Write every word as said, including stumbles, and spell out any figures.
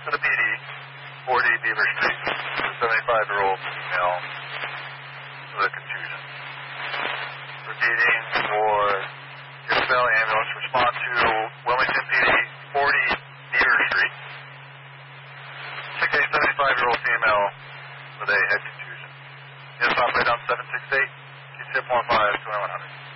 to the P D, forty Beaver Street. seventy-five-year-old female with a contusion. Repeating for Gibson Valley Ambulance, respond to Wilmington P D, forty Beaver Street. Sick a seventy-five-year-old female with a head contusion. Yes, operate on seven six eight, Q S I P one five, twenty-one hundred.